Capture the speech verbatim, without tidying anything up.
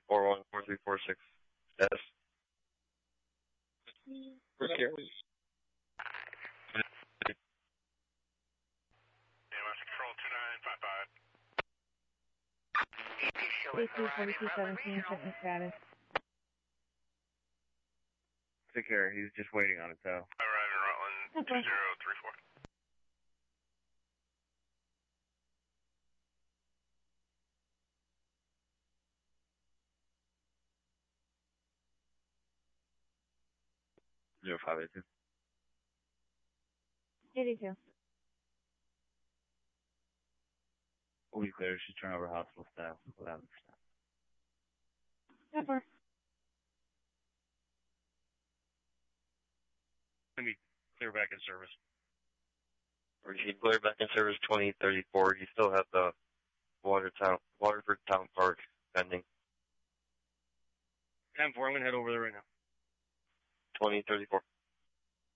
four one four three four six. Status. First care. A two forty-two seventeen, shipment status. Take care, he's just waiting on it, though. Arriving Rutland, two zero three four. Zero five eight two. eighty-two. We'll be clear, she's turning over hospital staff. eleven percent. Pepper. Let me clear back in service. Repeat, clear back in service twenty thirty-four. You still have the Watertown, Waterford Town Park pending. ten four, I'm going to head over there right now. twenty thirty-four.